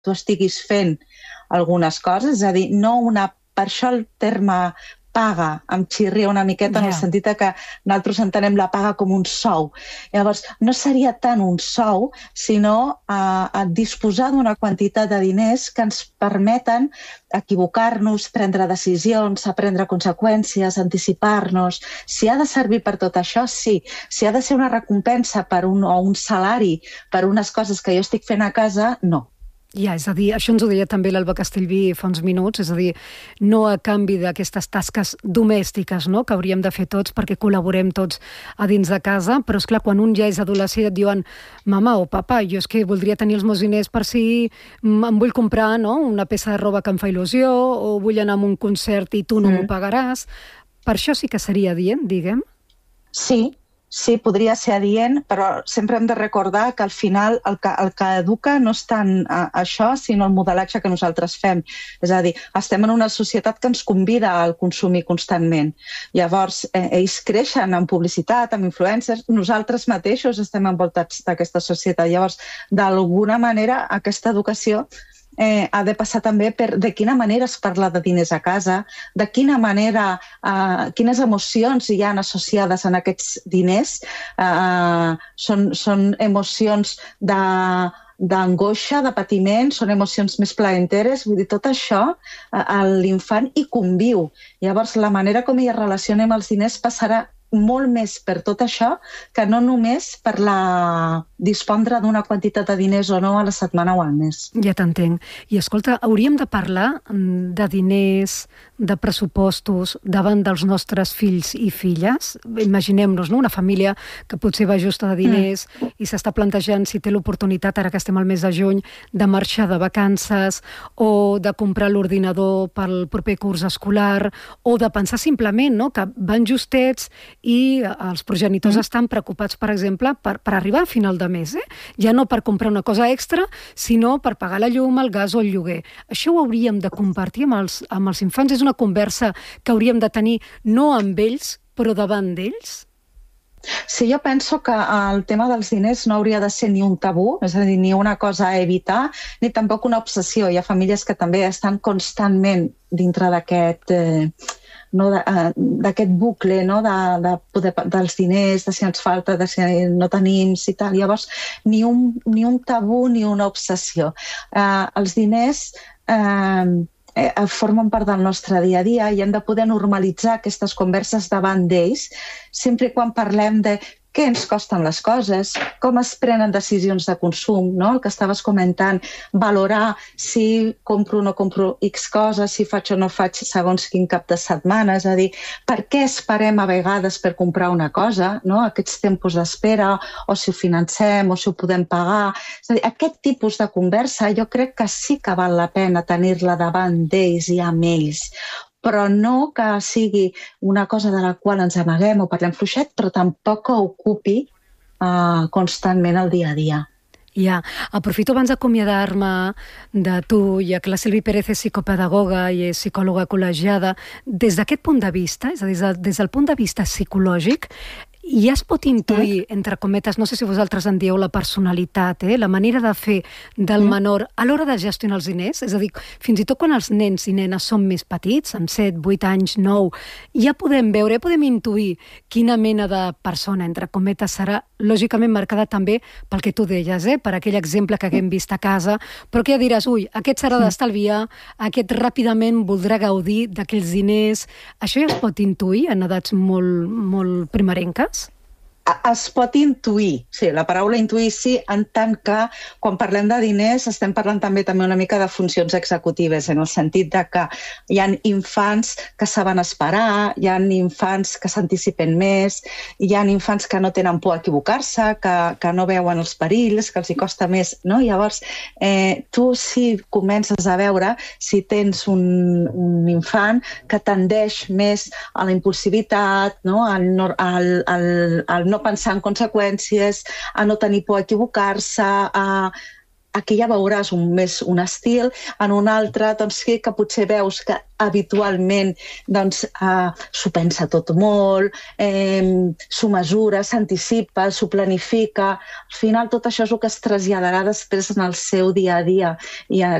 tu estiguis fent algunes coses, és a dir, per això el terme paga em xirria una miqueta en el sentit que nosaltres entenem la paga com un sou. Llavors, no seria tant un sou, sinó disposar d'una quantitat de diners que ens permeten equivocar-nos, prendre decisions, aprendre conseqüències, anticipar-nos. Si ha de servir per tot això, sí. Si ha de ser una recompensa o un salari per unes coses que jo estic fent a casa, no. Ja, és a dir, això ens ho deia també l'Alba Castellví fa uns minuts, és a dir, no a canvi d'aquestes tasques domèstiques, no?, que hauríem de fer tots perquè col·laborem tots a dins de casa, però és clar, quan un ja és adolescent et diuen mama o papa, jo és que voldria tenir els meus diners per si em vull comprar, no?, una peça de roba que em fa il·lusió o vull anar a un concert i tu no m'ho pagaràs. Per això sí que seria adient, diguem? Sí, podria ser adient, però sempre hem de recordar que al final el que educa no és tant això, sinó el modelatge que nosaltres fem. És a dir, estem en una societat que ens convida al consumir constantment. Llavors, ells creixen en publicitat, en influencers, nosaltres mateixos estem envoltats d'aquesta societat. Llavors, d'alguna manera, aquesta educació ha de passar també per de quina manera es parla de diners a casa, de quina manera, quines emocions hi han associades en aquests diners. Són emocions d'angoixa, de patiment, són emocions més plaenteres, vull dir, tot això l'infant hi conviu. Llavors, la manera com hi es relaciona amb els diners passarà molt més per tot això que no només per dispondre d'una quantitat de diners o no a la setmana o al mes. Ja t'entenc. I escolta, hauríem de parlar de diners, de pressupostos davant dels nostres fills i filles? Imaginem-nos, no?, una família que potser va justa de diners i s'està plantejant si té l'oportunitat, ara que estem al mes de juny, de marxar de vacances o de comprar l'ordinador pel proper curs escolar o de pensar simplement, no?, que van justets i els progenitors estan preocupats, per exemple, per arribar al final de mes, ja no per comprar una cosa extra, sinó per pagar la llum, el gas o el lloguer. Això ho hauríem de compartir amb els infants? És una conversa que hauríem de tenir no amb ells, però davant d'ells? Sí, jo penso que el tema dels diners no hauria de ser ni un tabú, és a dir, ni una cosa a evitar, ni tampoc una obsessió. Hi ha famílies que també estan constantment dintre d'aquest bucle, no?, dels diners, de si ens falta, de si no tenim, si tal. Llavors, ni un tabú ni una obsessió. Els diners formen part del nostre dia a dia i hem de poder normalitzar aquestes converses davant d'ells, sempre i quan parlem de què ens costen les coses, com es prenen decisions de consum, no?, el que estaves comentant, valorar si compro o no compro X coses, si faig o no faig segons quin cap de setmana, és a dir, per què esperem a vegades per comprar una cosa, no?, aquests tempos d'espera, o si ho financem, o si ho podem pagar. És a dir, aquest tipus de conversa jo crec que sí que val la pena tenir-la davant d'ells i amb ells, però no que sigui una cosa de la qual ens amaguem o parlem fluixet, però tampoc que ocupi constantment el dia a dia. Ja, aprofito abans d'acomiadar-me de tu, ja que la Sílvia Pérez és psicopedagoga i és psicòloga col·legiada. Des d'aquest punt de vista, és a dir, des del punt de vista psicològic, ja es pot intuir, entre cometes, no sé si vosaltres en dieu la personalitat, la manera de fer del menor a l'hora de gestionar els diners, és a dir, fins i tot quan els nens i nenes són més petits, amb 7, 8 anys, 9, ja podem veure, ja podem intuir quina mena de persona, entre cometes, serà lògicament marcada també pel que tu deies, per aquell exemple que haguem vist a casa, però que ja diràs, ui, aquest serà d'estalviar, aquest ràpidament voldrà gaudir d'aquells diners. Això ja es pot intuir en edats molt, molt primerenques? Es pot intuir, sí, la paraula intuir sí, en tant que quan parlem de diners estem parlant també una mica de funcions executives, en el sentit de que hi ha infants que saben esperar, hi ha infants que s'anticipen més, hi ha infants que no tenen por a equivocar-se, que no veuen els perills, que els hi costa més, no? Llavors, tu si comences a veure si tens un infant que tendeix més a la impulsivitat, no? Al no pensar en conseqüències, a no tenir por a equivocar-se, aquí ja veuràs més un estil, en un altre doncs, que potser veus que habitualment doncs, s'ho pensa tot molt, s'ho mesura, s'anticipa, s'ho planifica. Al final tot això és el que es traslladarà després en el seu dia a dia i